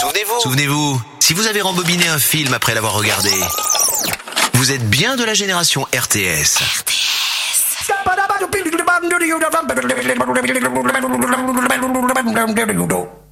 Souvenez-vous, si vous avez rembobiné un film après l'avoir regardé, vous êtes bien de la génération RTS. RTS.